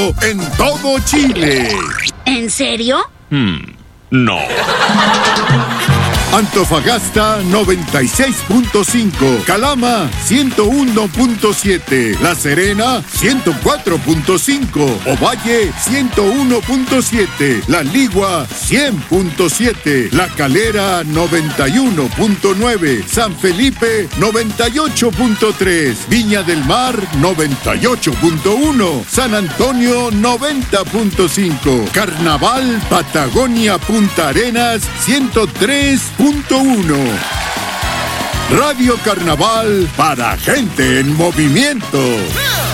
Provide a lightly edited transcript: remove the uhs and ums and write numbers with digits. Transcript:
en todo Chile. ¿En serio? No. Antofagasta 96.5, Calama 101.7, La Serena 104.5, Ovalle 101.7, La Ligua 100.7, La Calera 91.9, San Felipe 98.3, Viña del Mar 98.1, San Antonio 90.5, Carnaval Patagonia Punta Arenas 103.1. Radio Carnaval para gente en movimiento.